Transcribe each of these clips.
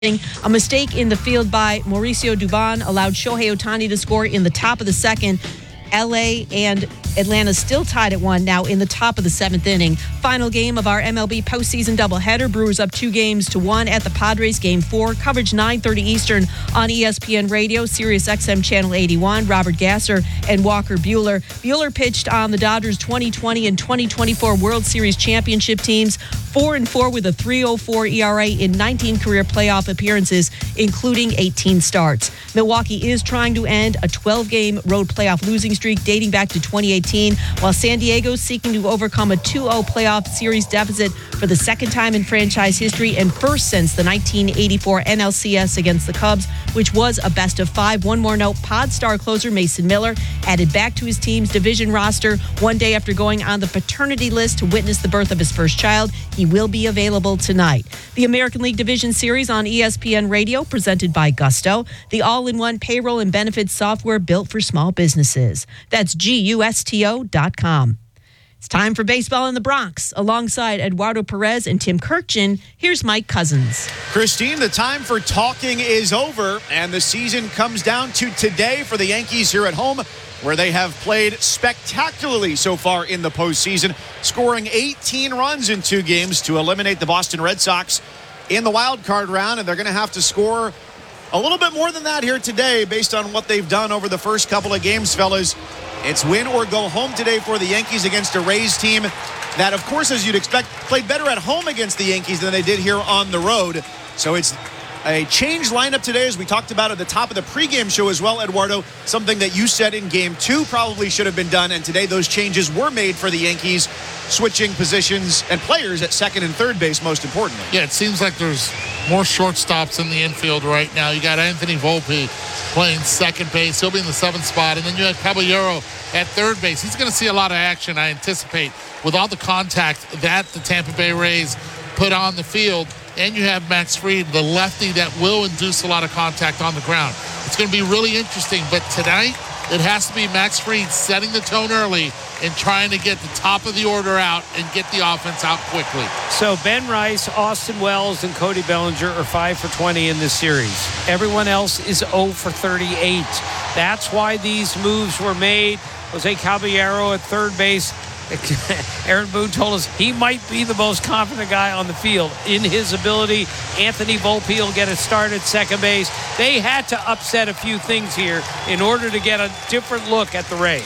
A mistake in the field by Mauricio Dubon allowed Shohei Ohtani to score in the top of the second. LA and Atlanta still tied at 1 now in the top of the seventh inning. Final game of our MLB postseason doubleheader. Brewers up 2-1 at the Padres. Game 4. Coverage 9:30 Eastern on ESPN Radio, Sirius XM Channel 81. Robert Gasser and Walker Buehler. Buehler pitched on the Dodgers 2020 and 2024 World Series championship teams. 4-4 with a 3.04 ERA in 19 career playoff appearances, including 18 starts. Milwaukee is trying to end a 12-game road playoff losing streak dating back to 2018, while San Diego is seeking to overcome a 2-0 playoff series deficit for the second time in franchise history and first since the 1984 NLCS against the Cubs, which was a best of 5. One more note, Pod star closer Mason Miller added back to his team's division roster one day after going on the paternity list to witness the birth of his first child. He will be available tonight. The American League Division Series on ESPN Radio, presented by Gusto, the all-in-one payroll and benefits software built for small businesses. That's GUSTO.com. It's time for baseball in the Bronx. Alongside Eduardo Perez and Tim Kirkjian, here's Mike Cousins. Christine, the time for talking is over, and the season comes down to today for the Yankees here at home, where they have played spectacularly so far in the postseason, scoring 18 runs in 2 games to eliminate the Boston Red Sox in the wild card round, and they're going to have to score a little bit more than that here today based on what they've done over the first couple of games, fellas. It's win or go home today for the Yankees against a Rays team that, of course, as you'd expect, played better at home against the Yankees than they did here on the road. So it's a changed lineup today, as we talked about at the top of the pregame show as well, Eduardo. Something that you said in Game 2 probably should have been done, and today those changes were made for the Yankees, switching positions and players at second and third base, most importantly. Yeah, it seems like there's more shortstops in the infield right now. You got Anthony Volpe playing second base. He'll be in the 7th spot, and then you have Caballero at third base. He's going to see a lot of action, I anticipate, with all the contact that the Tampa Bay Rays put on the field. And you have Max Fried, the lefty that will induce a lot of contact on the ground. It's going to be really interesting. But tonight, it has to be Max Fried setting the tone early and trying to get the top of the order out and get the offense out quickly. So Ben Rice, Austin Wells, and Cody Bellinger are 5 for 20 in this series. Everyone else is 0 for 38. That's why these moves were made. Jose Caballero at third base. Aaron Boone told us he might be the most confident guy on the field in his ability. Anthony Volpe will get a start at second base. They had to upset a few things here in order to get a different look at the Rays.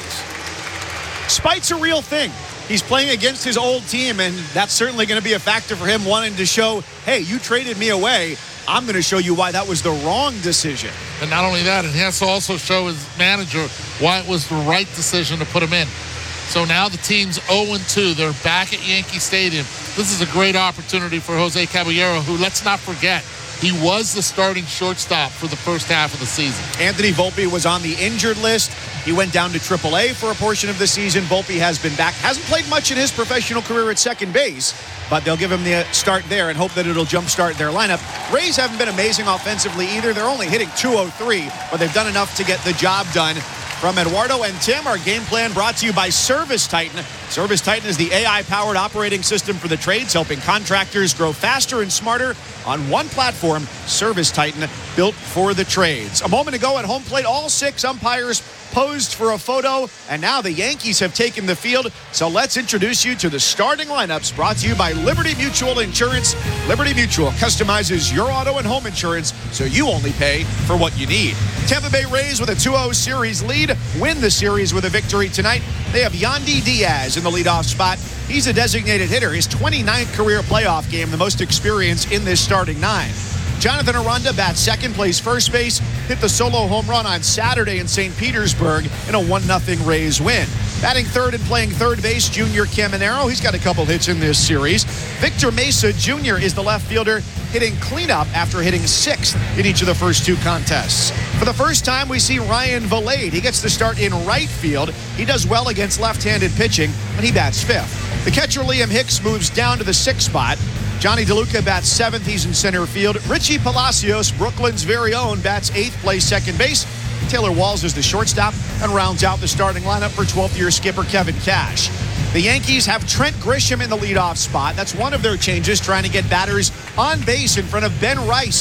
Spite's a real thing. He's playing against his old team, and that's certainly going to be a factor for him, wanting to show, hey, you traded me away. I'm going to show you why that was the wrong decision. And not only that, he has to also show his manager why it was the right decision to put him in. So now the team's 0-2. They're back at Yankee Stadium. This is a great opportunity for Jose Caballero, who, let's not forget, he was the starting shortstop for the first half of the season. Anthony Volpe was on the injured list. He went down to AAA for a portion of the season. Volpe has been back. Hasn't played much in his professional career at second base, but they'll give him the start there and hope that it'll jumpstart their lineup. Rays haven't been amazing offensively either. They're only hitting .203, but they've done enough to get the job done. From Eduardo and Tim, our game plan brought to you by Service Titan. Service Titan is the AI-powered operating system for the trades, helping contractors grow faster and smarter on one platform. Service Titan, built for the trades. A moment ago at home plate, all 6 umpires posed for a photo, and now the Yankees have taken the field. So let's introduce you to the starting lineups, brought to you by Liberty Mutual Insurance. Liberty Mutual customizes your auto and home insurance so you only pay for what you need. Tampa Bay Rays with a 2-0 series lead win the series with a victory tonight. They have Yandy Diaz in the leadoff spot. He's a designated hitter, his 29th career playoff game, the most experience in this starting 9. Jonathan Aranda bats second, plays first base, hit the solo home run on Saturday in St. Petersburg in a 1-0 Rays win. Batting third and playing third base, Junior Caminero. He's got a couple hits in this series. Victor Mesa Jr. is the left fielder, hitting cleanup after hitting 6th in each of the first 2 contests. For the first time, we see Ryan Valade. He gets the start in right field. He does well against left-handed pitching, and he bats 5th. The catcher, Liam Hicks, moves down to the 6th spot. Johnny DeLuca bats 7th. He's in center field. Richie Palacios, Brooklyn's very own, bats 8th, plays second base. Taylor Walls is the shortstop and rounds out the starting lineup for 12th-year skipper Kevin Cash. The Yankees have Trent Grisham in the leadoff spot. That's one of their changes, trying to get batters on base in front of Ben Rice.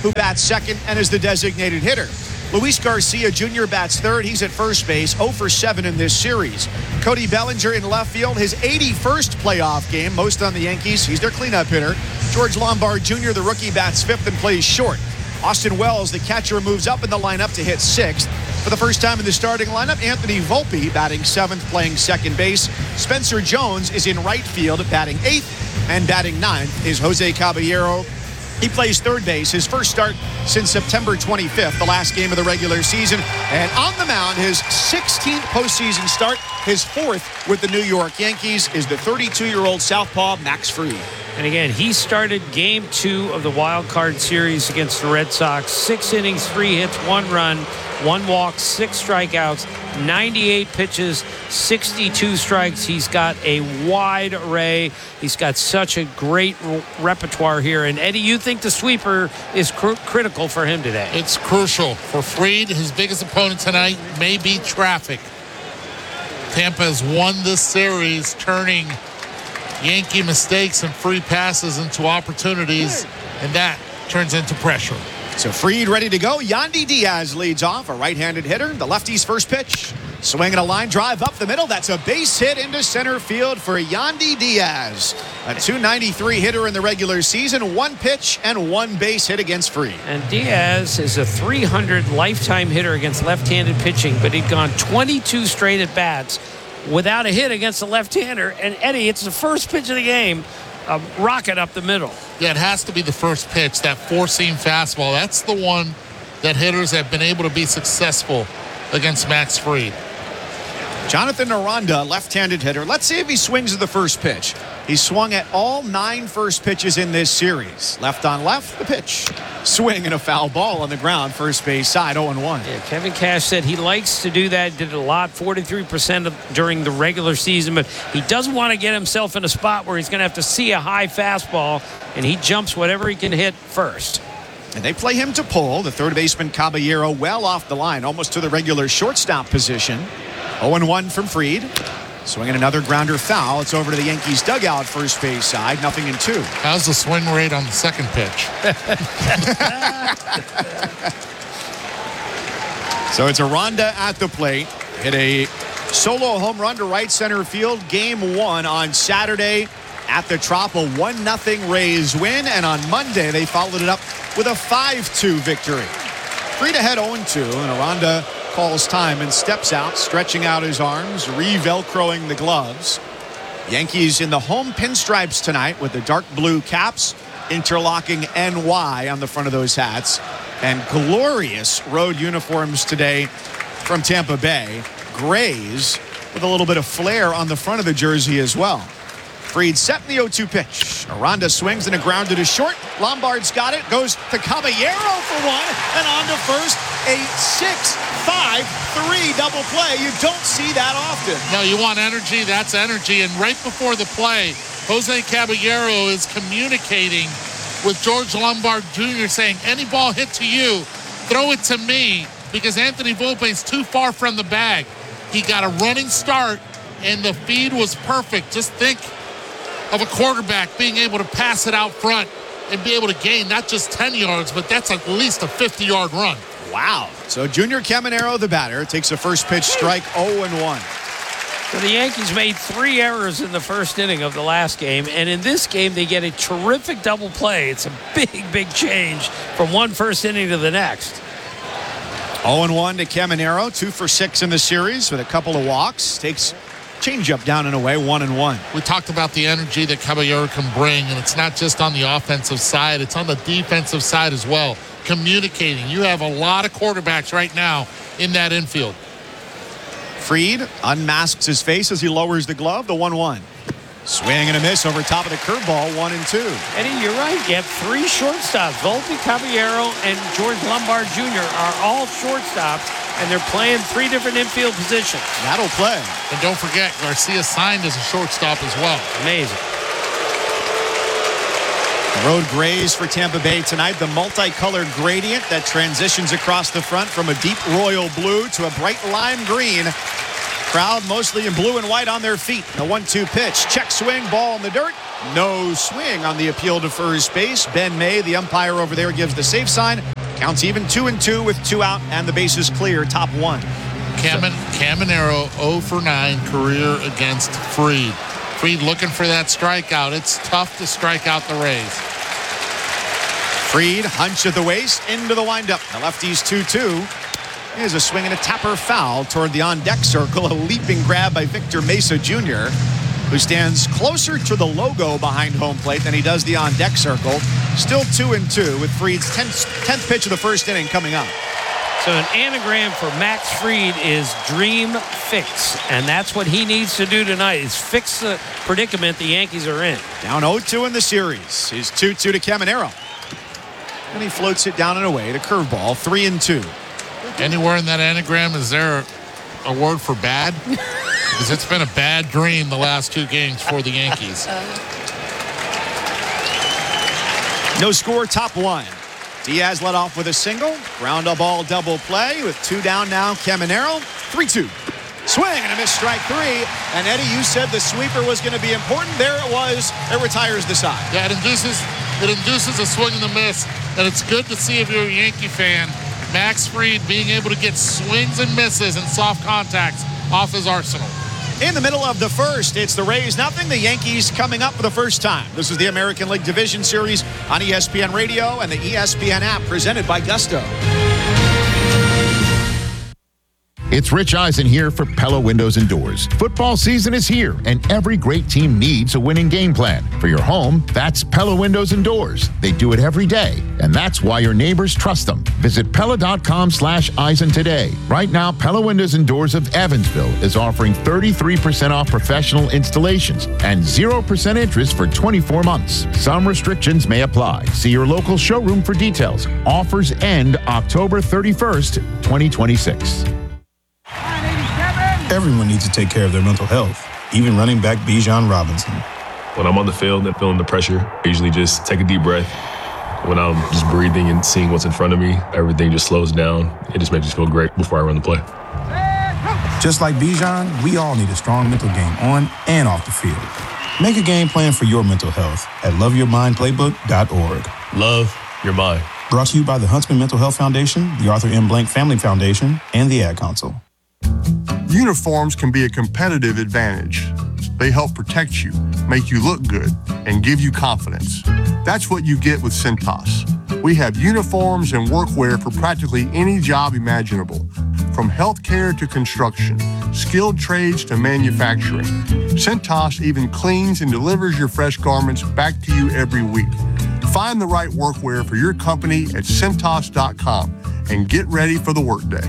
who bats second and is the designated hitter. Luis Garcia Jr. bats third. He's at first base, 0 for 7 in this series. Cody Bellinger in left field, his 81st playoff game, most on the Yankees. He's their cleanup hitter. George Lombard Jr., the rookie, bats fifth and plays short. Austin Wells, the catcher, moves up in the lineup to hit sixth. For the first time in the starting lineup, Anthony Volpe batting seventh, playing second base. Spencer Jones is in right field, batting eighth, and batting ninth is Jose Caballero. He plays third base, his first start since September 25th, the last game of the regular season. And on the mound, his 16th postseason start, his fourth with the New York Yankees, is the 32-year-old southpaw Max Fried. And again, he started game 2 of the wild card series against the Red Sox. 6 innings, 3 hits, 1 run, 1 walk, 6 strikeouts, 98 pitches, 62 strikes. He's got a wide array. He's got such a great repertoire here. And Eddie, you think the sweeper is critical for him today? It's crucial. For Fried, his biggest opponent tonight may be traffic. Tampa has won this series, turning Yankee mistakes and free passes into opportunities, and that turns into pressure. So Fried ready to go. Yandy Diaz leads off, a right-handed hitter. The lefty's first pitch. Swinging a line drive up the middle. That's a base hit into center field for Yandy Diaz. A .293 hitter in the regular season. 1 pitch and 1 base hit against Fried. And Diaz is a .300 lifetime hitter against left-handed pitching, but he'd gone 22 straight at bats without a hit against a left-hander. And Eddie, it's the first pitch of the game, a rocket up the middle. Yeah, it has to be the first pitch, that four-seam fastball. That's the one that hitters have been able to be successful against Max Fried. Jonathan Aranda, left-handed hitter. Let's see if he swings at the first pitch. He swung at all 9 first pitches in this series. Left on left, the pitch. Swing and a foul ball on the ground, first base side, 0-1. Yeah, Kevin Cash said he likes to do that, did it a lot, 43% during the regular season, but he doesn't want to get himself in a spot where he's going to have to see a high fastball, and he jumps whatever he can hit first. And they play him to pull. The third baseman, Caballero, well off the line, almost to the regular shortstop position. 0-1 from Fried. Swinging another grounder foul. It's over to the Yankees dugout, first base side, 0-2. How's the swing rate on the second pitch? So it's Aranda at the plate. Hit a solo home run to right center field, game 1 on Saturday at the Trop. A 1-0 Rays win, and on Monday they followed it up with a 5-2 victory. Fried ahead 0-2, and Aranda calls time and steps out, stretching out his arms, re-velcroing the gloves. Yankees in the home pinstripes tonight with the dark blue caps, interlocking NY on the front of those hats, and glorious road uniforms today from Tampa Bay. Grays with a little bit of flair on the front of the jersey as well. Fried set in the 0-2 pitch. Aranda swings and a grounder to short. Lombard's got it. Goes to Caballero for 1. And on to first. A 6-5-3 double play. You don't see that often. No, you want energy. That's energy. And right before the play, Jose Caballero is communicating with George Lombard Jr. saying, any ball hit to you, throw it to me, because Anthony Volpe's too far from the bag. He got a running start, and the feed was perfect. Just think of a quarterback being able to pass it out front and be able to gain not just 10 yards, but that's at least a 50-yard run. Wow. So Junior Caminero, the batter, takes a first pitch strike, 0-1. So the Yankees made 3 errors in the first inning of the last game, and in this game they get a terrific double play. It's a big change from one first inning to the next. 0-1 to Caminero, 2 for 6 in the series with a couple of walks. Takes changeup down and away, 1-1. We talked about the energy that Caballero can bring, and it's not just on the offensive side, it's on the defensive side as well. Communicating. You have a lot of quarterbacks right now in that infield. Fried unmasks his face as he lowers the glove, the 1-1. Swing and a miss over top of the curveball, 1-2. Eddie, you're right. You have 3 shortstops. Volpe, Caballero, and George Lombard Jr. are all shortstops, and they're playing 3 different infield positions. That'll play. And don't forget, Garcia signed as a shortstop as well. Amazing. Road grays for Tampa Bay tonight. The multicolored gradient that transitions across the front from a deep royal blue to a bright lime green. Crowd mostly in blue and white on their feet. The 1-2 pitch. Check swing, ball in the dirt. No swing on the appeal to first base. Ben May, the umpire over there, gives the safe sign. Counts even 2-2 with 2 out and the bases clear. Top 1. Caminero 0 for 9 career against Fried. Fried looking for that strikeout. It's tough to strike out the Rays. Fried, hunch at the waist, into the windup. The lefty's 2-2. Here's a swing and a tapper foul toward the on-deck circle. A leaping grab by Victor Mesa Jr., who stands closer to the logo behind home plate than he does the on-deck circle. Still 2-2 with Fried's 10th pitch of the first inning coming up. So an anagram for Max Fried is dream fix, and that's what he needs to do tonight, is fix the predicament the Yankees are in. Down 0-2 in the series. His 2-2 to Caminero. And he floats it down and away. The curveball, 3-2. Anywhere in that anagram, is there a word for bad? Because it's been a bad dream the last 2 games for the Yankees. No score, top 1. Diaz led off with a single. Ground a ball double play with 2 down now. Caminero, 3-2. Swing and a miss, strike 3. And Eddie, you said the sweeper was going to be important. There it was. It retires the side. Yeah, it induces a swing and a miss. And it's good to see, if you're a Yankee fan, Max Fried being able to get swings and misses and soft contacts off his arsenal. In the middle of the first, it's the Rays nothing, the Yankees coming up for the first time. This is the American League Division Series on ESPN Radio and the ESPN app, presented by Gusto. It's Rich Eisen here for Pella Windows and Doors. Football season is here, and every great team needs a winning game plan. For your home, that's Pella Windows and Doors. They do it every day, and that's why your neighbors trust them. Visit Pella.com/Eisen today. Right now, Pella Windows and Doors of Evansville is offering 33% off professional installations and 0% interest for 24 months. Some restrictions may apply. See your local showroom for details. Offers end October 31st, 2026. Everyone needs to take care of their mental health, even running back Bijan Robinson. When I'm on the field and feeling the pressure, I usually just take a deep breath. When I'm just breathing and seeing what's in front of me, everything just slows down. It just makes me feel great before I run the play. Just like Bijan, we all need a strong mental game on and off the field. Make a game plan for your mental health at loveyourmindplaybook.org. Love your mind. Brought to you by the Huntsman Mental Health Foundation, the Arthur M. Blank Family Foundation, and the Ad Council. Uniforms can be a competitive advantage. They help protect you, make you look good, and give you confidence. That's what you get with Cintas. We have uniforms and workwear for practically any job imaginable, from healthcare to construction, skilled trades to manufacturing. Cintas even cleans and delivers your fresh garments back to you every week. Find the right workwear for your company at Cintas.com and get ready for the workday.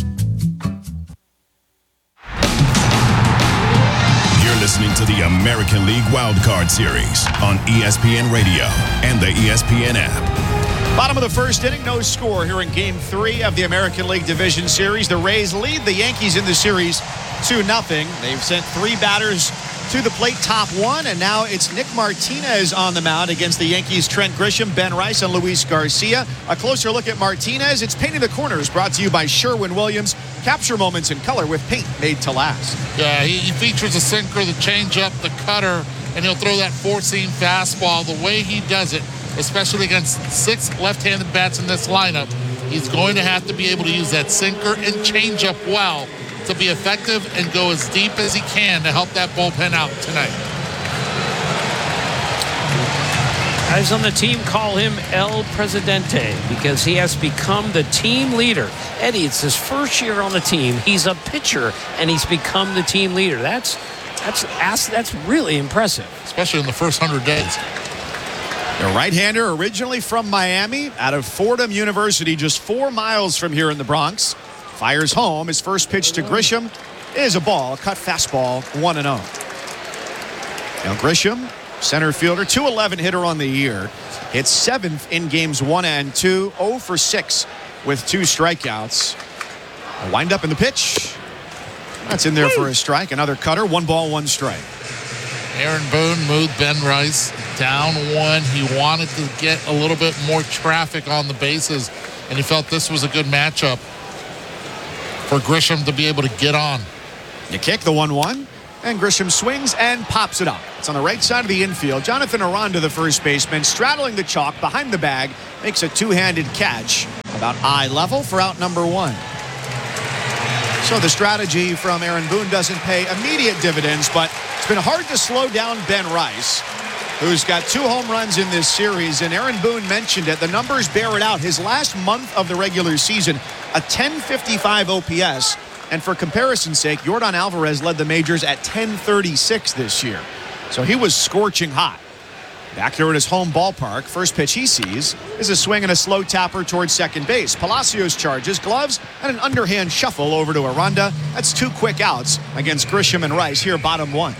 Listening to the American League Wildcard Series on ESPN Radio and the ESPN app. Bottom of the first inning, no score here in Game 3 of the American League Division Series. The Rays lead the Yankees in the series 2-0. They've sent 3 batters to the plate, top 1, and now it's Nick Martinez on the mound against the Yankees' Trent Grisham, Ben Rice, and Luis Garcia. A closer look at Martinez. It's Painting the Corners, brought to you by Sherwin-Williams. Capture moments in color with paint made to last. Yeah, he features a sinker, the changeup, the cutter, and he'll throw that 4-seam fastball. The way he does it, especially against 6 left-handed bats in this lineup, he's going to have to be able to use that sinker and changeup well to be effective and go as deep as he can to help that bullpen out tonight. Guys on the team call him El Presidente because he has become the team leader. Eddie, it's his first year on the team. He's a pitcher, and he's become the team leader. That's really impressive. Especially in the first 100 days. The right-hander, originally from Miami, out of Fordham University, just 4 miles from here in the Bronx. Fires home. His first pitch to Grisham is a ball, a cut fastball, 1-0. Now Grisham, center fielder, .211 hitter on the year. Hits 7th in games 1 and 2, 0 for 6 with 2 strikeouts. A wind up in the pitch. That's in there for a strike. Another cutter, 1 ball, 1 strike. Aaron Boone moved Ben Rice down 1. He wanted to get a little bit more traffic on the bases, and he felt this was a good matchup for Grisham to be able to get on. You kick the 1-1, and Grisham swings and pops it up. It's on the right side of the infield. Jonathan Aranda, the first baseman, straddling the chalk behind the bag, makes a two-handed catch about eye level for out number 1. So the strategy from Aaron Boone doesn't pay immediate dividends, but it's been hard to slow down Ben Rice, who's got 2 home runs in this series. And Aaron Boone mentioned it. The numbers bear it out. His last month of the regular season, a 1055 OPS. And for comparison's sake, Yordan Alvarez led the majors at 1036 this year. So he was scorching hot. Back here at his home ballpark, first pitch he sees is a swing and a slow tapper towards second base. Palacios charges, gloves, and an underhand shuffle over to Aranda. That's 2 quick outs against Grisham and Rice here, bottom 1.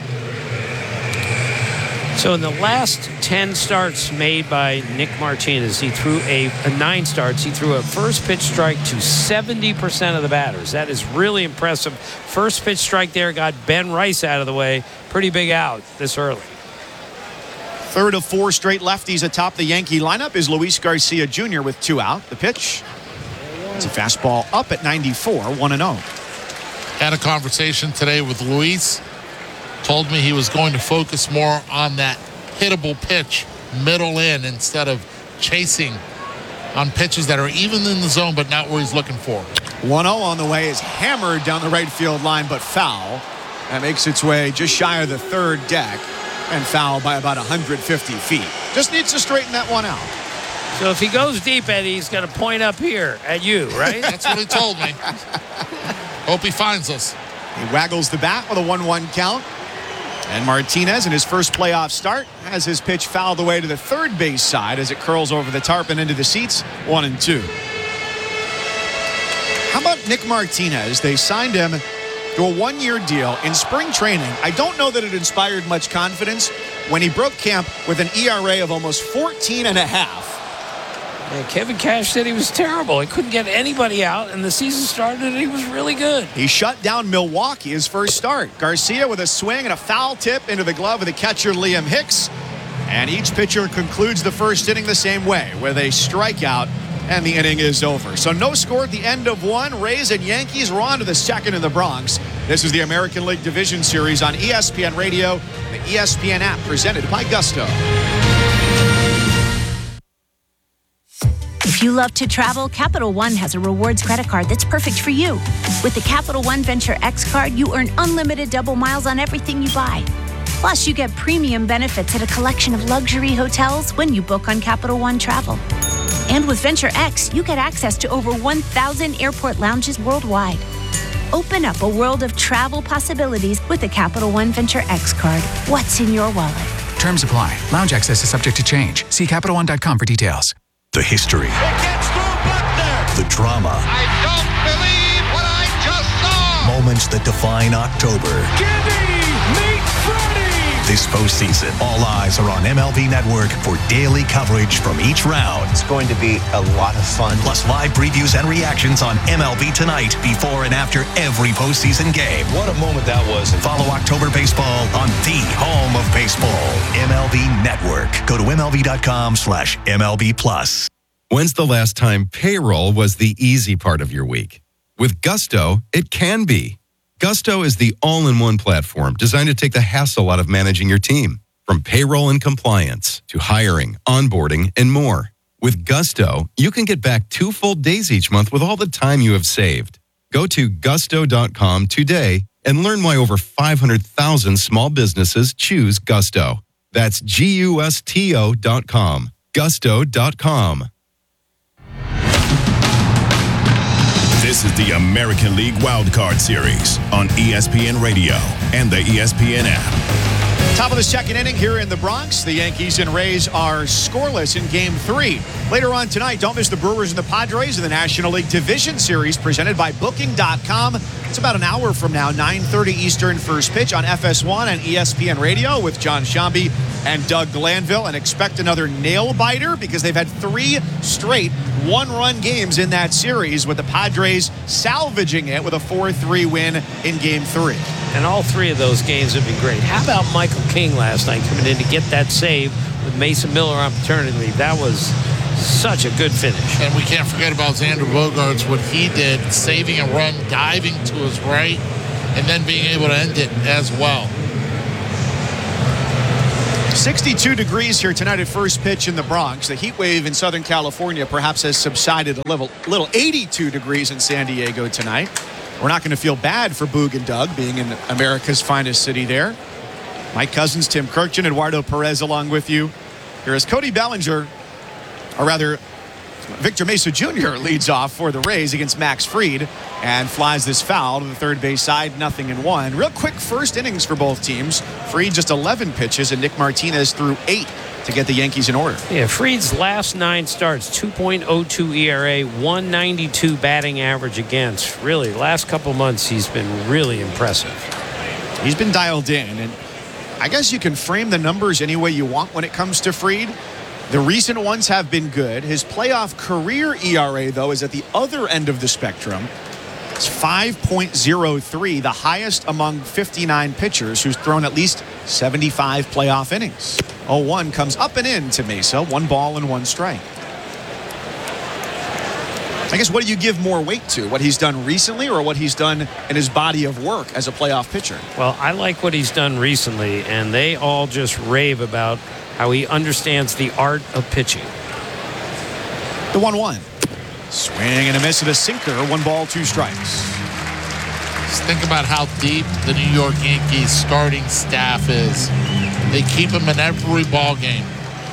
So in the last 10 starts made by Nick Martinez, he threw 9 starts. He threw a first pitch strike to 70% of the batters. That is really impressive. First pitch strike there got Ben Rice out of the way. Pretty big out this early. Third of 4 straight lefties atop the Yankee lineup is Luis Garcia Jr. with 2 out. The pitch, it's a fastball up at 94, 1-0. Had a conversation today with Luis. Told me he was going to focus more on that hittable pitch, middle in, instead of chasing on pitches that are even in the zone but not where he's looking for. 1-0 on the way is hammered down the right field line, but foul. That makes its way just shy of the third deck and foul by about 150 feet. Just needs to straighten that one out. So if he goes deep, Eddie, he's going to point up here at you, right? That's what he told me. Hope he finds us. He waggles the bat with a 1-1 count. And Martinez, in his first playoff start, has his pitch fouled away to the third base side as it curls over the tarp and into the seats, 1-2. How about Nick Martinez? They signed him to a 1-year deal in spring training. I don't know that it inspired much confidence when he broke camp with an ERA of almost 14.5. And Kevin Cash said he was terrible. He couldn't get anybody out, and the season started and he was really good. He shut down Milwaukee his first start. Garcia with a swing and a foul tip into the glove of the catcher Liam Hicks. And each pitcher concludes the first inning the same way, where they strike out and the inning is over. So no score at the end of 1. Rays and Yankees are on to the second in the Bronx. This is the American League Division Series on ESPN Radio, the ESPN app, presented by Gusto. If you love to travel, Capital One has a rewards credit card that's perfect for you. With the Capital One Venture X card, you earn unlimited double miles on everything you buy. Plus, you get premium benefits at a collection of luxury hotels when you book on Capital One Travel. And with Venture X, you get access to over 1,000 airport lounges worldwide. Open up a world of travel possibilities with the Capital One Venture X card. What's in your wallet? Terms apply. Lounge access is subject to change. See CapitalOne.com for details. The history. It gets through Buckner. The drama. I don't believe what I just saw. Moments that define October. Gibby, meet Freddie. This postseason, all eyes are on MLB Network for daily coverage from each round. It's going to be a lot of fun. Plus live previews and reactions on MLB Tonight before and after every postseason game. What a moment that was. Follow October Baseball on the home of baseball, MLB Network. Go to MLB.com/MLB+. When's the last time payroll was the easy part of your week? With Gusto, it can be. Gusto is the all-in-one platform designed to take the hassle out of managing your team. From payroll and compliance to hiring, onboarding, and more. With Gusto, you can get back 2 full days each month with all the time you have saved. Go to gusto.com today and learn why over 500,000 small businesses choose Gusto. That's GUSTO.com. Gusto.com. This is the American League Wildcard Series on ESPN Radio and the ESPN app. Top of the second inning here in the Bronx. The Yankees and Rays are scoreless in Game 3. Later on tonight, don't miss the Brewers and the Padres in the National League Division Series presented by Booking.com. It's about an hour from now, 9:30 Eastern, first pitch on FS1 and ESPN Radio with John Shambi and Doug Glanville. And expect another nail-biter because they've had 3 straight one-run games in that series, with the Padres salvaging it with a 4-3 win in Game 3. And all 3 of those games have been great. How about Michael King last night coming in to get that save with Mason Miller on paternity leave? That was such a good finish. And we can't forget about Xander Bogaerts, what he did, saving a run, diving to his right, and then being able to end it as well. 62 degrees here tonight at first pitch in the Bronx. The heat wave in Southern California perhaps has subsided a little. 82 degrees in San Diego tonight. We're not going to feel bad for Boog and Doug being in America's finest city there. Mike Cousins, Tim Kirkjian, Eduardo Perez along with you. Here is Cody Bellinger, or rather Victor Mesa Jr. leads off for the Rays against Max Fried and flies this foul to the third base side, 0-1. Real quick first innings for both teams. Fried just 11 pitches and Nick Martinez threw 8 to get the Yankees in order. Yeah, Fried's last 9 starts, 2.02 ERA, 192 batting average against. Really, last couple months he's been really impressive. He's been dialed in, and I guess you can frame the numbers any way you want when it comes to Fried. The recent ones have been good. His playoff career ERA, though, is at the other end of the spectrum. It's 5.03, the highest among 59 pitchers who's thrown at least 75 playoff innings. 0-1 comes up and in to Mesa. 1 ball and 1 strike. I guess what do you give more weight to? What he's done recently or what he's done in his body of work as a playoff pitcher? Well, I like what he's done recently, and they all just rave about how he understands the art of pitching. The 1-1. Swing and a miss at a sinker. 1 ball, 2 strikes. Just think about how deep the New York Yankees starting staff is. They keep him in every ball game.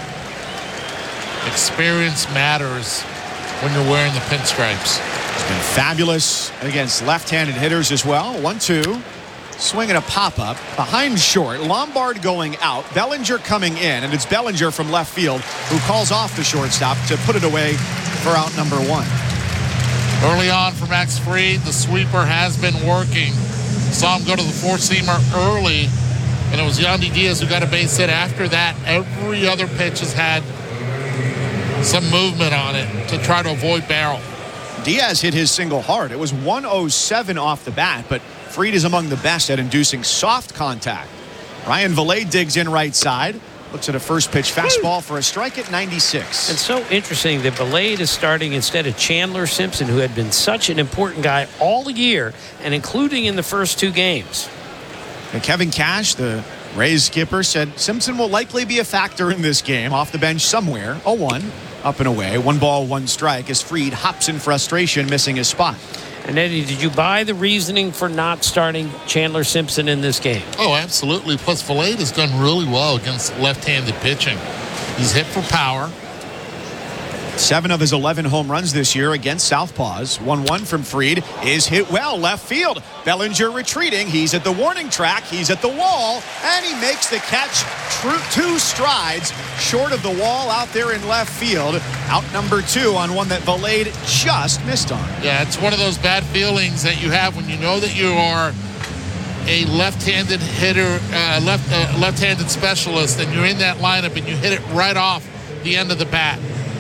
Experience matters when you're wearing the pinstripes. He's been fabulous against left-handed hitters as well. 1-2. Swing and a pop-up behind short. Lombard going out. Bellinger coming in, and it's Bellinger from left field who calls off the shortstop to put it away for out number 1. Early on for Max Fried, the sweeper has been working. Saw him go to the four-seamer early, and it was Yandy Diaz who got a base hit. After that, every other pitch has had some movement on it to try to avoid barrel. Diaz hit his single hard. It was 107 off the bat, but Fried is among the best at inducing soft contact. Ryan Villet digs in right side. Looks at a first pitch fastball for a strike at 96. It's so interesting that Villet is starting instead of Chandler Simpson, who had been such an important guy all year and including in the first 2 games. And Kevin Cash, the Rays skipper, said Simpson will likely be a factor in this game off the bench somewhere. 0-1, up and away. 1 ball, 1 strike as Fried hops in frustration, missing his spot. And Eddie, did you buy the reasoning for not starting Chandler Simpson in this game? Oh, absolutely. Plus, Villet has done really well against left-handed pitching. He's hit for power. 7 of his 11 home runs this year against southpaws. 1-1 from Fried is hit well left field. Bellinger retreating. He's at the warning track. He's at the wall, and he makes the catch. 2 strides short of the wall out there in left field. Out number 2 on one that Villet just missed on. Yeah, it's one of those bad feelings that you have when you know that you are a left-handed hitter, left-handed specialist, and you're in that lineup and you hit it right off the end of the bat.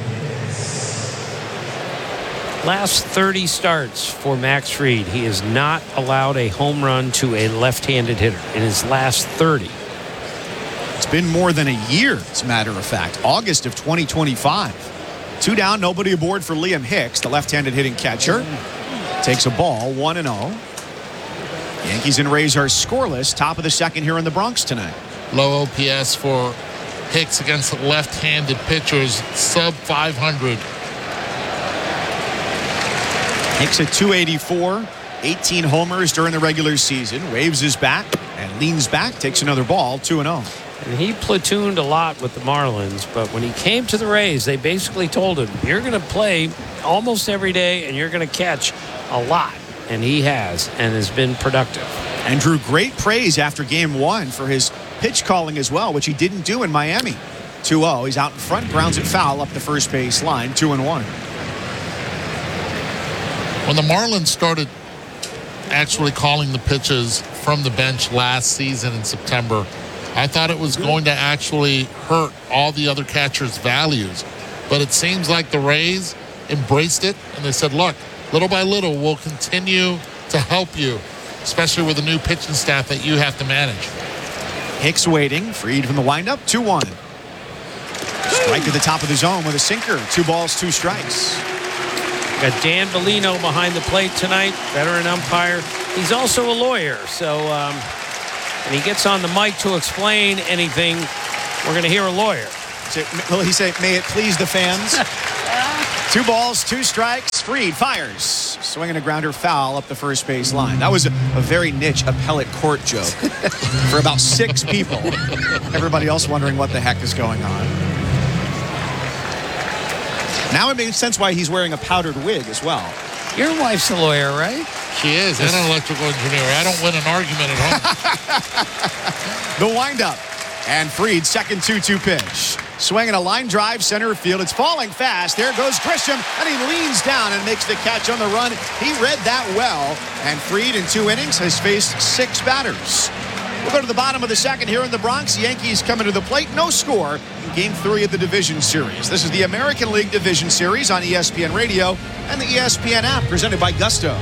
Last 30 starts for Max Fried, he has not allowed a home run to a left-handed hitter in his last 30. It's been more than a year, as a matter of fact. August of 2025. 2 down, nobody aboard for Liam Hicks, the left-handed hitting catcher. Takes a ball, 1-0. Yankees and Rays are scoreless, top of the second here in the Bronx tonight. Low OPS for Hicks against left-handed pitchers, sub 500. Hicks at 284, 18 homers during the regular season. Waves his bat and leans back, takes another ball, 2-0. And he platooned a lot with the Marlins, but when he came to the Rays, they basically told him, you're going to play almost every day and you're going to catch a lot. And he has been productive. And drew great praise after game 1 for his pitch calling as well, which he didn't do in Miami. 2-0, he's out in front, grounds it foul up the first base line, 2-1. When the Marlins started actually calling the pitches from the bench last season in September, I thought it was going to actually hurt all the other catchers' values. But it seems like the Rays embraced it, and they said, look, little by little, we'll continue to help you, especially with the new pitching staff that you have to manage. Hicks waiting, Fried from the windup, 2-1. Strike at the top of the zone with a sinker, 2 balls, 2 strikes. Got Dan Bellino behind the plate tonight, veteran umpire. He's also a lawyer, so when he gets on the mic to explain anything, we're going to hear a lawyer. Will he say, may it please the fans? 2 balls, 2 strikes. Fried fires. Swinging a grounder foul up the first base line. That was a very niche appellate court joke for about 6 people. Everybody else wondering what the heck is going on. Now it makes sense why he's wearing a powdered wig as well. Your wife's a lawyer, right? She is, and an electrical engineer. I don't win an argument at home. The windup. And Fried, second 2-2 pitch. Swinging a line drive center field. It's falling fast. There goes Grisham, and he leans down and makes the catch on the run. He read that well, and Fried in 2 innings has faced 6 batters. We'll go to the bottom of the second here in the Bronx. Yankees coming to the plate. No score in Game 3 of the Division Series. This is the American League Division Series on ESPN Radio and the ESPN app, presented by Gusto.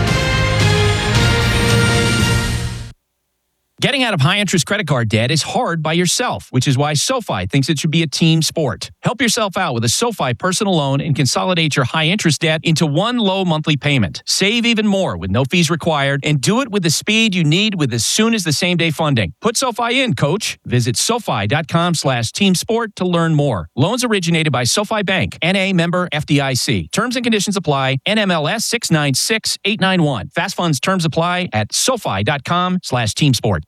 Getting out of high-interest credit card debt is hard by yourself, which is why SoFi thinks it should be a team sport. Help yourself out with a SoFi personal loan and consolidate your high-interest debt into one low monthly payment. Save even more with no fees required, and do it with the speed you need with as soon as the same-day funding. Put SoFi in, coach. Visit SoFi.com/teamsport to learn more. Loans originated by SoFi Bank, N.A. member FDIC. Terms and conditions apply. NMLS 696891. Fast funds terms apply at SoFi.com/teamsport.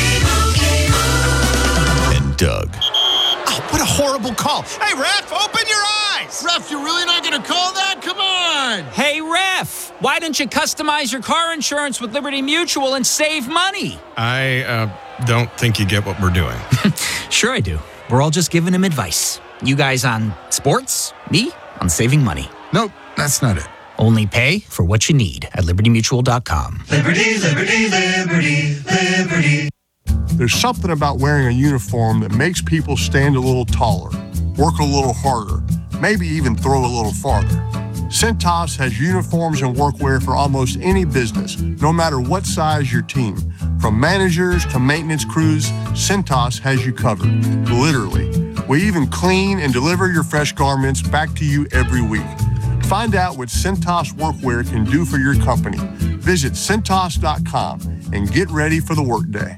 And Doug. Oh, what a horrible call. Hey, ref, open your eyes. Ref, you're really not going to call that? Come on. Hey, ref, why don't you customize your car insurance with Liberty Mutual and save money? I don't think you get what we're doing. Sure I do. We're all just giving him advice. You guys on sports, me on saving money. Nope, that's not it. Only pay for what you need at libertymutual.com. Liberty, liberty, liberty, liberty. There's something about wearing a uniform that makes people stand a little taller, work a little harder, maybe even throw a little farther. Cintas has uniforms and workwear for almost any business, no matter what size your team. From managers to maintenance crews, Cintas has you covered, literally. We even clean and deliver your fresh garments back to you every week. Find out what Cintas Workwear can do for your company. Visit Cintas.com and get ready for the workday.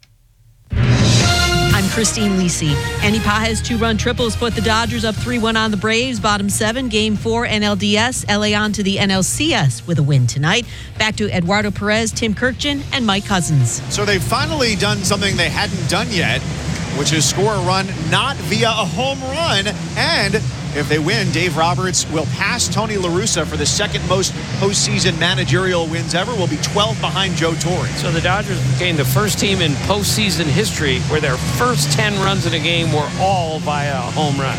I'm Christine Lisi. Andy Pages 2-run triples put the Dodgers up 3-1 on the Braves. Bottom 7, Game 4 NLDS. LA on to the NLCS with a win tonight. Back to Eduardo Perez, Tim Kirkjian, and Mike Cousins. So they've finally done something they hadn't done yet, which is score a run not via a home run. And if they win, Dave Roberts will pass Tony La Russa for the second most postseason managerial wins ever. Will be 12 behind Joe Torre. So the Dodgers became the first team in postseason history where their first 10 runs in a game were all via a home run.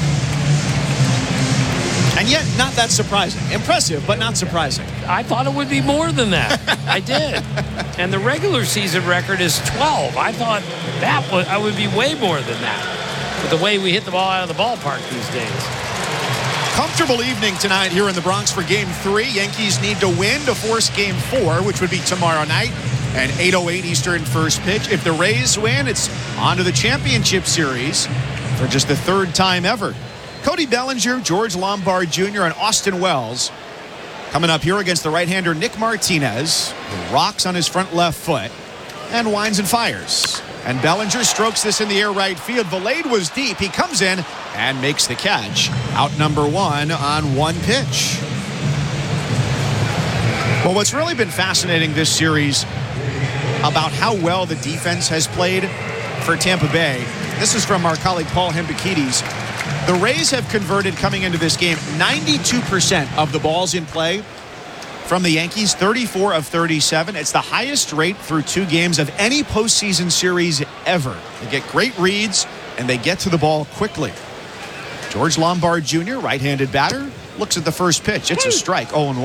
And yet, not that surprising. Impressive, but not surprising. I thought it would be more than that. I did. And the regular season record is 12. I thought I would be way more than that with the way we hit the ball out of the ballpark these days. Comfortable evening tonight here in the Bronx for Game 3. Yankees need to win to force Game 4, which would be tomorrow night, and 8:08 Eastern first pitch. If the Rays win, it's on to the championship series for just the 3rd time ever. Cody Bellinger, George Lombard Jr., and Austin Wells coming up here against the right-hander Nick Martinez, who rocks on his front left foot and winds and fires. And Bellinger strokes this in the air right field. Valade was deep. He comes in and makes the catch. Out number 1 on 1 pitch. Well, what's really been fascinating this series about how well the defense has played for Tampa Bay, this is from our colleague Paul Hembekides. The Rays have converted, coming into this game, 92% of the balls in play from the Yankees, 34 of 37. It's the highest rate through 2 games of any postseason series ever. They get great reads, and they get to the ball quickly. George Lombard Jr., right-handed batter, looks at the first pitch. It's a strike, 0-1.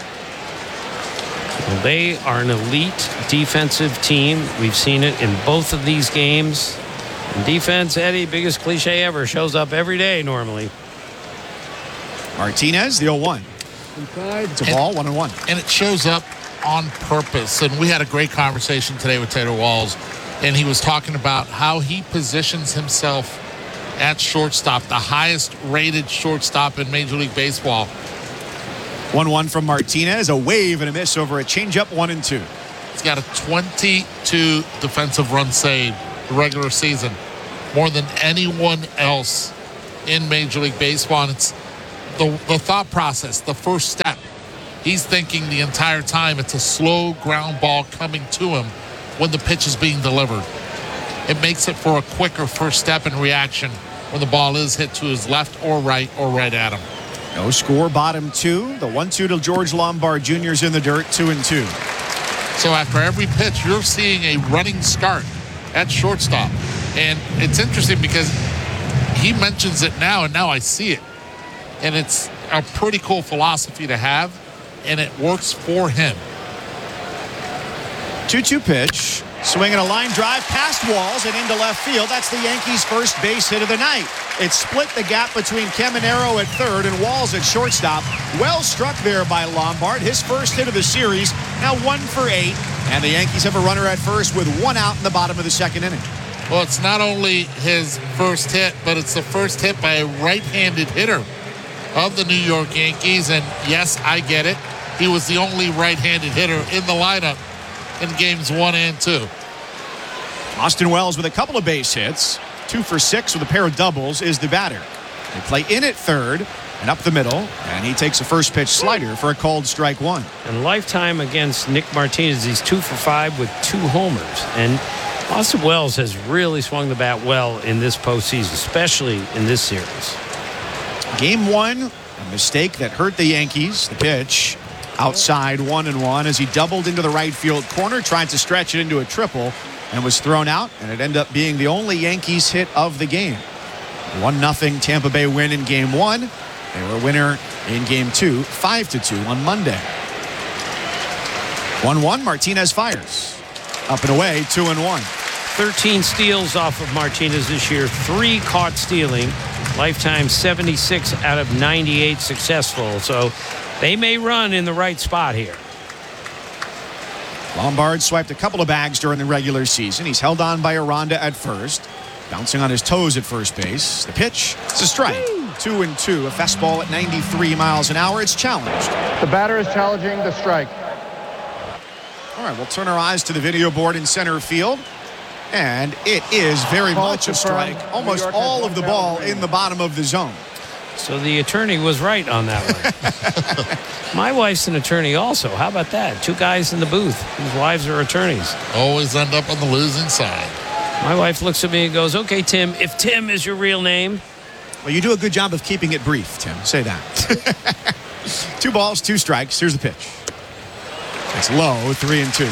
Well, they are an elite defensive team. We've seen it in both of these games. And defense, Eddie, biggest cliche ever, shows up every day normally. Martinez, the 0-1. It's a ball, 1-1. And it shows up on purpose. And we had a great conversation today with Taylor Walls, and he was talking about how he positions himself at shortstop, the highest rated shortstop in Major League Baseball. 1-1 from Martinez. A wave and a miss over a changeup, 1-2. He's got a 22 defensive run saved the regular season, more than anyone else in Major League Baseball. And it's the thought process, the first step. He's thinking the entire time it's a slow ground ball coming to him when the pitch is being delivered. It makes it for a quicker first step and reaction when the ball is hit to his left or right at him. No score, bottom 2. The 1-2 to George Lombard Jr.'s in the dirt, 2-2. So after every pitch, you're seeing a running start at shortstop. And it's interesting because he mentions it now, and now I see it. And it's a pretty cool philosophy to have, and it works for him. 2-2 pitch. Swinging a line drive past Walls and into left field. That's the Yankees' first base hit of the night. It split the gap between Caminero at third and Walls at shortstop. Well struck there by Lombard. His first hit of the series. Now 1 for 8. And the Yankees have a runner at first with 1 out in the bottom of the second inning. Well, it's not only his first hit, but it's the first hit by a right-handed hitter of the New York Yankees. And yes, I get it. He was the only right-handed hitter in the lineup in games 1 and 2. Austin Wells with a couple of base hits. 2 for 6 with a pair of doubles is the batter. They play in at third and up the middle, and he takes a first pitch slider for a called strike 1. And lifetime against Nick Martinez, he's 2 for 5 with 2 homers. And Austin Wells has really swung the bat well in this postseason, especially in this series. Game 1, a mistake that hurt the Yankees. The pitch outside 1-1 as he doubled into the right field corner, tried to stretch it into a triple, and was thrown out, and it ended up being the only Yankees hit of the game. 1-0 Tampa Bay win in Game 1. They were a winner in Game 2, 5-2 on Monday. 1-1, Martinez fires. Up and away, 2-1. 13 steals off of Martinez this year, 3 caught stealing. Lifetime 76 out of 98 successful. So they may run in the right spot here. Lombard swiped a couple of bags during the regular season. He's held on by Aranda at first, bouncing on his toes at first base. The pitch, it's a strike. 2-2, a fastball at 93 miles an hour. It's challenged. The batter is challenging the strike. All right, we'll turn our eyes to the video board in center field. And it is very much a strike. Almost all of the ball in the bottom of the zone. So the attorney was right on that one. My wife's an attorney also. How about that? 2 guys in the booth whose wives are attorneys. Always end up on the losing side. My wife looks at me and goes, okay, Tim, if Tim is your real name. Well, you do a good job of keeping it brief, Tim. Say that. 2 balls, 2 strikes. Here's the pitch. It's low, 3-2.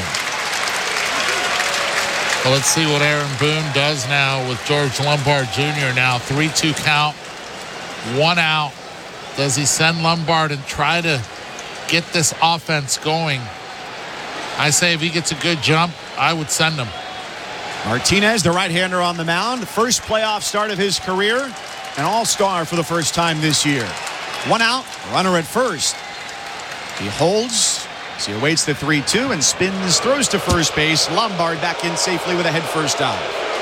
Well, let's see what Aaron Boone does now with George Lombard Jr. now. 3-2 count, 1 out. Does he send Lombard and try to get this offense going? I say if he gets a good jump, I would send him. Martinez, the right-hander on the mound. First playoff start of his career. An all-star for the first time this year. 1 out, runner at first. He holds as he awaits the 3-2 and spins, throws to first base. Lombard back in safely with a head-first dive.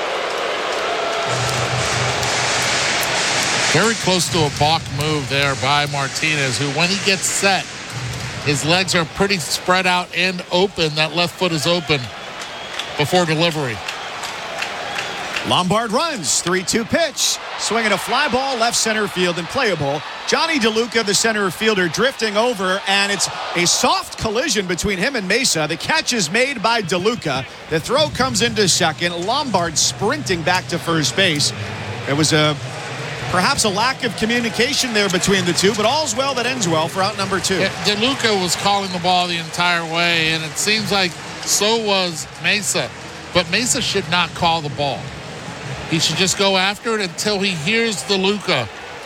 Very close to a balk move there by Martinez, who when he gets set, his legs are pretty spread out and open. That left foot is open before delivery. Lombard runs, 3-2 pitch, swinging a fly ball left center field and playable. Johnny DeLuca, the center fielder, drifting over, and it's a soft collision between him and Mesa. The catch is made by DeLuca. The throw comes into second. Lombard sprinting back to first base. There was perhaps a lack of communication there between the two, but all's well that ends well for out number 2. Yeah, DeLuca was calling the ball the entire way, and it seems like so was Mesa. But Mesa should not call the ball. He should just go after it until he hears DeLuca.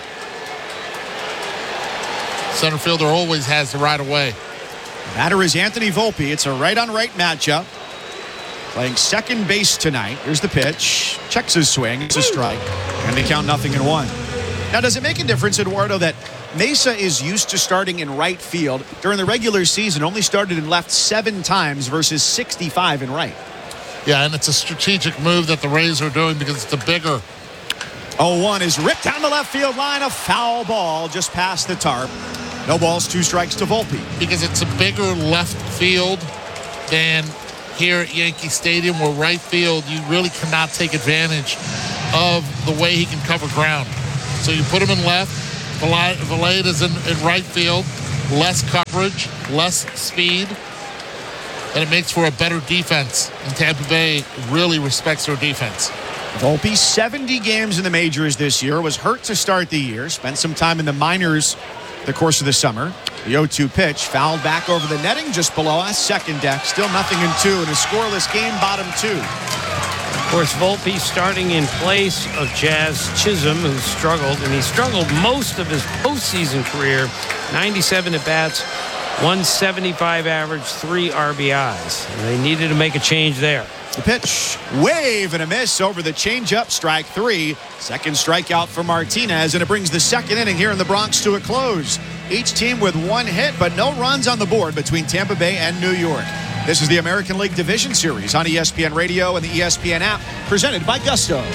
Center fielder always has the right of way. Batter is Anthony Volpe. It's a right-on-right matchup. Playing second base tonight. Here's the pitch. Checks his swing. It's a strike. And they count 0-1. Now, does it make a difference, Eduardo, that Mesa is used to starting in right field? During the regular season, only started in left 7 times versus 65 in right. Yeah, and it's a strategic move that the Rays are doing because it's a bigger. 0-1 is ripped down the left field line. A foul ball just past the tarp. No balls, 2 strikes to Volpe. Because it's a bigger left field than here at Yankee Stadium, where right field, you really cannot take advantage of the way he can cover ground. So you put him in left, Villeda's in right field, less coverage, less speed, and it makes for a better defense. And Tampa Bay really respects their defense. Volpe, 70 games in the majors this year, was hurt to start the year, spent some time in the minors the course of the summer. The 0-2 pitch fouled back over the netting just below us, second deck. Still nothing in 2 in a scoreless game, bottom 2. Of course, Volpe starting in place of Jazz Chisholm, who struggled, and he struggled most of his postseason career. 97 at-bats, 175 average, 3 RBIs. And they needed to make a change there. The pitch, wave and a miss over the changeup, strike 3. Second strikeout for Martinez, and it brings the second inning here in the Bronx to a close. Each team with 1 hit, but no runs on the board between Tampa Bay and New York. This is the American League Division Series on ESPN Radio and the ESPN app, presented by Gusto.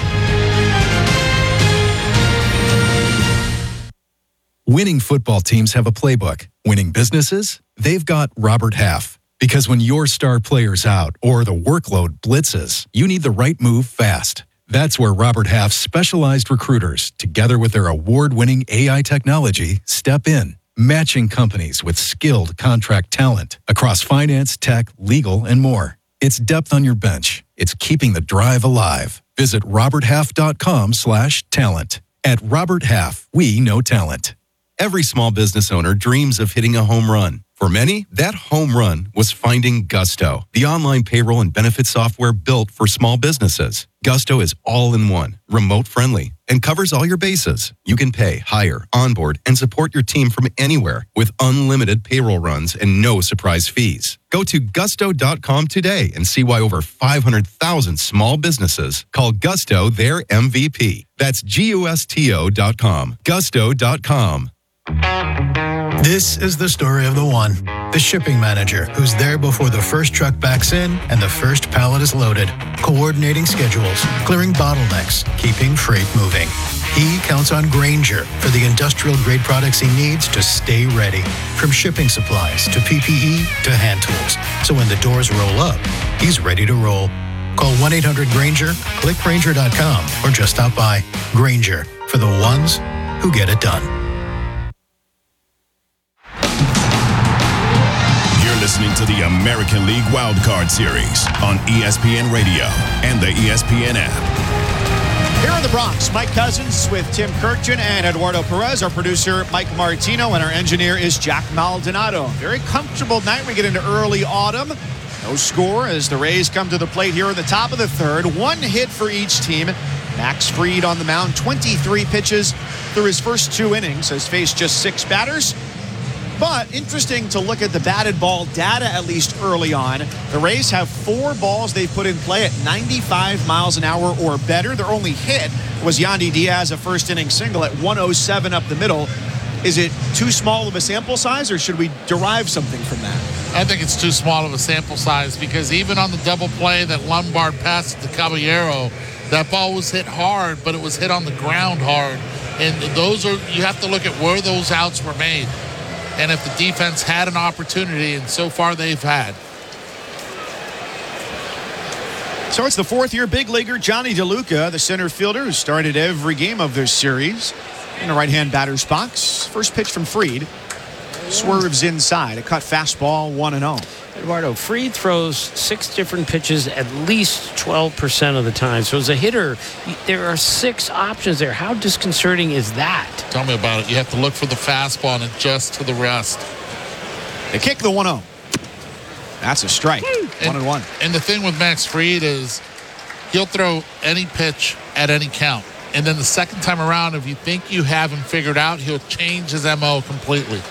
Winning football teams have a playbook. Winning businesses? They've got Robert Half. Because when your star player's out or the workload blitzes, you need the right move fast. That's where Robert Half's specialized recruiters, together with their award-winning AI technology, step in, matching companies with skilled contract talent across finance, tech, legal, and more. It's depth on your bench. It's keeping the drive alive. Visit roberthalf.com/talent. At Robert Half, we know talent. Every small business owner dreams of hitting a home run. For many, that home run was finding Gusto, the online payroll and benefit software built for small businesses. Gusto is all-in-one, remote-friendly, and covers all your bases. You can pay, hire, onboard, and support your team from anywhere with unlimited payroll runs and no surprise fees. Go to gusto.com today and see why over 500,000 small businesses call Gusto their MVP. That's GUSTO.com. Gusto.com. This is the story of the one, the shipping manager who's there before the first truck backs in and the first pallet is loaded, coordinating schedules, clearing bottlenecks, keeping freight moving. He counts on Grainger for the industrial-grade products he needs to stay ready, from shipping supplies to PPE to hand tools. So when the doors roll up, he's ready to roll. Call 1-800-GRAINGER, click Grainger.com, or just stop by. Grainger, for the ones who get it done. Listening to the American League Wildcard Series on ESPN Radio and the ESPN app. Here in the Bronx, Mike Cousins with Tim Kirkjian and Eduardo Perez. Our producer, Mike Martino, and our engineer is Jack Maldonado. Very comfortable night. We get into early autumn. No score as the Rays come to the plate here in the top of the third. 1 hit for each team. Max Fried on the mound, 23 pitches through his first 2 innings, has faced just 6 batters. But interesting to look at the batted ball data, at least early on. The Rays have 4 balls they've put in play at 95 miles an hour or better. Their only hit was Yandy Diaz, a first inning single at 107 up the middle. Is it too small of a sample size, or should we derive something from that? I think it's too small of a sample size, because even on the double play that Lombard passed to Caballero, that ball was hit hard, but it was hit on the ground hard. And those are, you have to look at where those outs were made. And if the defense had an opportunity, and so far they've had. So it's the 4th-year big leaguer, Johnny DeLuca, the center fielder who started every game of this series in a right-hand batter's box. First pitch from Fried. Swerves inside. A cut fastball, 1-0. Eduardo, Fried throws 6 different pitches at least 12% of the time. So as a hitter, there are 6 options there. How disconcerting is that? Tell me about it. You have to look for the fastball and adjust to the rest. They kick the 1-0. That's a strike. 1-1. And the thing with Max Fried is he'll throw any pitch at any count. And then the second time around, if you think you have him figured out, he'll change his MO completely.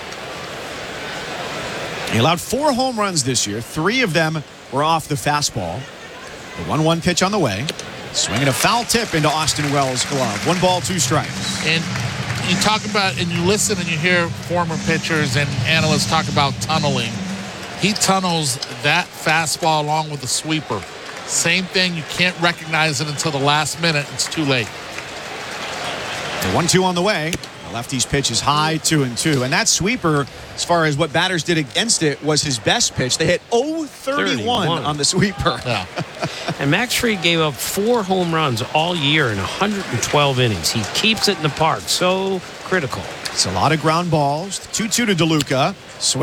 He allowed 4 home runs this year. 3 of them were off the fastball. The 1-1 pitch on the way. Swinging a foul tip into Austin Wells' glove. 1 ball, 2 strikes. And you talk about, and you listen and you hear former pitchers and analysts talk about tunneling. He tunnels that fastball along with the sweeper. Same thing. You can't recognize it until the last minute. It's too late. The 1-2 on the way. Lefty's pitch is high, 2-2. And that sweeper, as far as what batters did against it, was his best pitch. They hit 0-31 on the sweeper. Yeah. And Max Fried gave up 4 home runs all year in 112 innings. He keeps it in the park. So critical. It's a lot of ground balls. 2-2 to DeLuca.